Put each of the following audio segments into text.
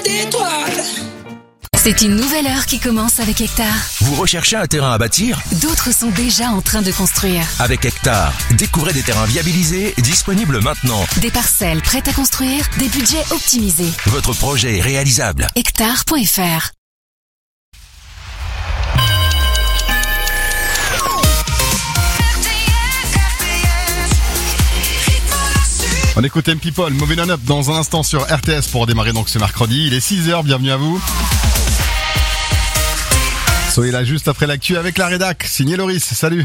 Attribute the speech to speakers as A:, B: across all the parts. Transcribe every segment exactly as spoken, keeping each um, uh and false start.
A: d'étoiles.
B: C'est une nouvelle heure qui commence avec Hectare.
C: Vous recherchez un terrain à bâtir ?
B: D'autres sont déjà en train de construire.
C: Avec Hectare, découvrez des terrains viabilisés, disponibles maintenant.
B: Des parcelles prêtes à construire, des budgets optimisés.
C: Votre projet est réalisable.
B: hectare point f r.
D: On écoute M People, Moving On Up dans un instant sur R T S pour démarrer donc ce mercredi. Il est six heures, bienvenue à vous. Soyez là juste après l'actu avec la rédac. Signé Loris, salut.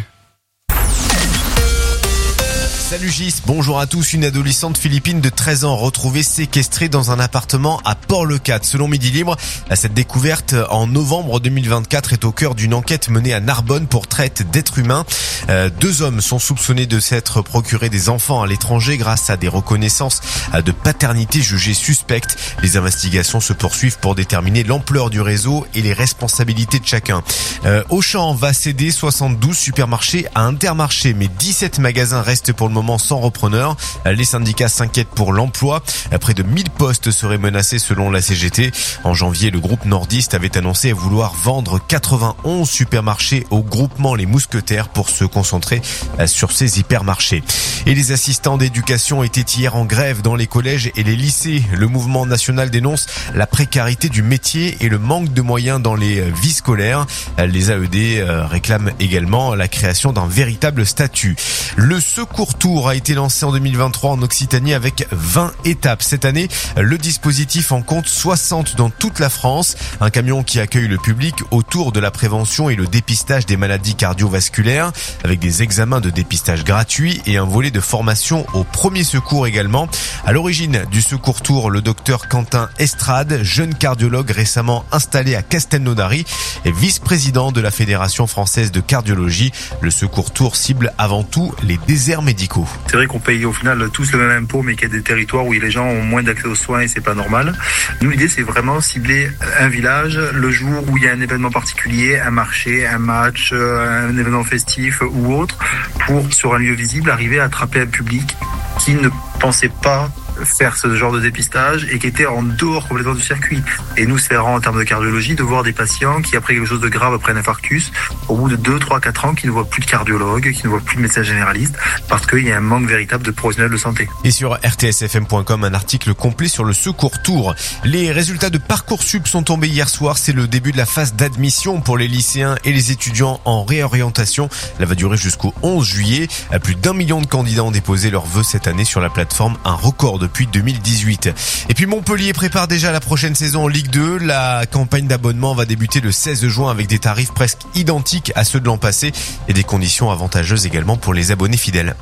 E: Salut Gis, bonjour à tous. Une adolescente philippine de treize ans retrouvée séquestrée dans un appartement à Port-le-Cat. Selon Midi Libre, cette découverte en novembre deux mille vingt-quatre est au cœur d'une enquête menée à Narbonne pour traite d'êtres humains. Euh, deux hommes sont soupçonnés de s'être procuré des enfants à l'étranger grâce à des reconnaissances de paternité jugées suspectes. Les investigations se poursuivent pour déterminer l'ampleur du réseau et les responsabilités de chacun. Euh, Auchan va céder soixante-douze supermarchés à Intermarché, mais dix-sept magasins restent pour le moment sans repreneur. Les syndicats s'inquiètent pour l'emploi. Près de mille postes seraient menacés selon la C G T. En janvier, le groupe nordiste avait annoncé vouloir vendre quatre-vingt-onze supermarchés au groupement Les Mousquetaires pour se concentrer sur ces hypermarchés. Et les assistants d'éducation étaient hier en grève dans les collèges et les lycées. Le mouvement national dénonce la précarité du métier et le manque de moyens dans les vies scolaires. Les A E D réclament également la création d'un véritable statut. Le secours tour a été lancé en deux mille vingt-trois en Occitanie avec vingt étapes. Cette année, le dispositif en compte soixante dans toute la France. Un camion qui accueille le public autour de la prévention et le dépistage des maladies cardiovasculaires avec des examens de dépistage gratuits et un volet de formation au premier secours également. À l'origine du secours tour, le docteur Quentin Estrade, jeune cardiologue récemment installé à Castelnaudary et vice-président de la Fédération française de cardiologie. Le secours tour cible avant tout les déserts médicaux.
F: C'est vrai qu'on paye au final tous le même impôt, mais qu'il y a des territoires où les gens ont moins d'accès aux soins et c'est pas normal. Nous, l'idée, c'est vraiment cibler un village le jour où il y a un événement particulier, un marché, un match, un événement festif ou autre, pour, sur un lieu visible, arriver à attraper un public qui ne pensait pas faire ce genre de dépistage et qui était en dehors complètement du circuit. Et nous, c'est rare en termes de cardiologie de voir des patients qui, après quelque chose de grave, après un infarctus, au bout de deux, trois, quatre ans, qui ne voient plus de cardiologue, qui ne voient plus de médecin généraliste, parce qu'il y a un manque véritable de professionnels de santé.
E: Et sur r t s f m point com, un article complet sur le secours tour. Les résultats de Parcoursup sont tombés hier soir. C'est le début de la phase d'admission pour les lycéens et les étudiants en réorientation. Elle va durer jusqu'au onze juillet. Plus d'un million de candidats ont déposé leurs vœux cette année sur la plateforme, un record depuis deux mille dix-huit. Et puis Montpellier prépare déjà la prochaine saison en Ligue deux. La campagne d'abonnement va débuter le seize juin avec des tarifs presque identiques à ceux de l'an passé et des conditions avantageuses également pour les abonnés fidèles.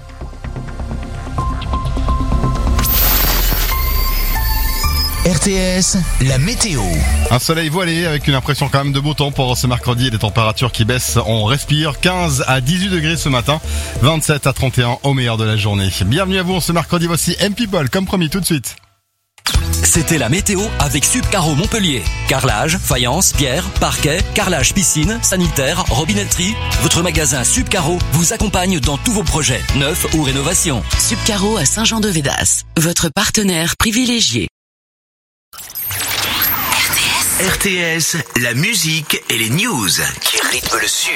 C: R T S, la météo.
D: Un soleil voilé avec une impression quand même de beau temps pour ce mercredi et des températures qui baissent. On respire quinze à dix-huit degrés ce matin, vingt-sept à trente et un au meilleur de la journée. Bienvenue à vous ce mercredi, voici M People comme promis tout de suite.
G: C'était la météo avec Subcaro Montpellier. Carrelage, faïence, pierre, parquet, carrelage piscine, sanitaire, robinetterie. Votre magasin Subcaro vous accompagne dans tous vos projets, neufs ou rénovations.
B: Subcaro à Saint-Jean-de-Védas, votre partenaire privilégié.
C: R T S, la musique et les news qui rythment le sud.